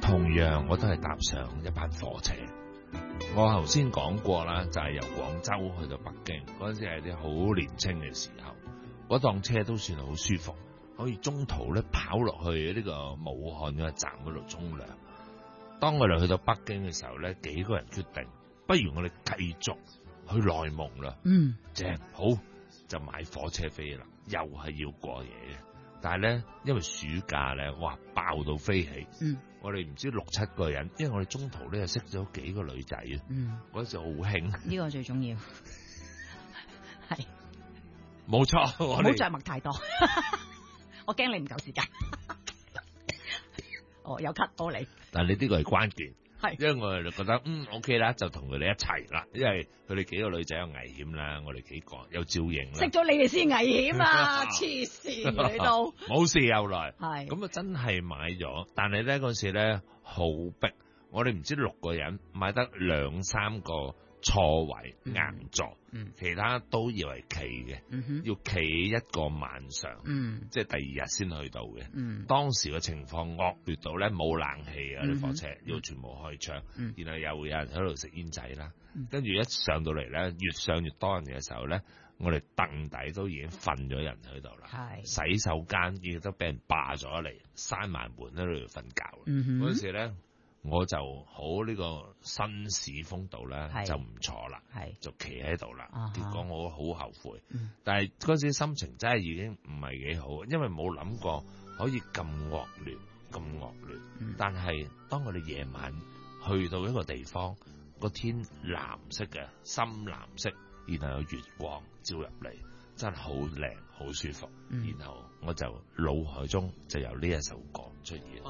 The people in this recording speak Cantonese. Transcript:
同樣我都係搭上一班火車。我頭先講過啦，就係由廣州去到北京嗰陣時係啲好年輕嘅時候，嗰檔車都算好舒服，可以中途咧跑落去呢個武漢嘅站嗰度沖涼。當我哋去到北京嘅時候咧，幾個人決定，不如我哋繼續去內蒙啦。正好就買火車飛啦，又係要過夜嘅。但係咧，因為暑假咧，哇爆到飛起。我哋唔知6、7個人，因為我哋中途咧又識咗幾個女仔啊。嗰時好興。 呢個最重要。係。 冇錯，我哋唔好着墨太多。我驚你唔夠時間。有咳到你。但係你呢個係關鍵。 係， 因為我哋就覺得OK 啦，就同佢哋一齊啦。因為佢哋幾個女仔有危險啦，我哋幾個有照應啦。 識咗你哋先危險啊！黐線你都冇事又來。 係咁啊，真係買咗，但係咧嗰時咧好逼，我哋唔知6個人買得2、3個錯位硬座，其他都以為企嘅，要企一個晚上，即係第2日先去到嘅。當時嘅情況惡劣到咧冇冷氣啊，啲火車要全部開窗，然後又有人喺度食煙仔啦，跟住一上到嚟咧，越上越多人嘅時候咧，我哋凳底都已經瞓咗人喺度啦，洗手間亦都俾人霸咗嚟，閂埋門喺度瞓覺。嗰陣時咧，我就好呢個紳士風度咧，就唔坐啦，就企喺度啦。結果我好後悔，但係嗰時心情真係已經唔係幾好，因為冇諗過可以咁惡劣，咁惡劣。但係當我哋夜晚去到一個地方，個天藍色嘅深藍色，然後有月光照入嚟，真係好靚，好舒服。然後我就腦海中就有呢一首歌出現。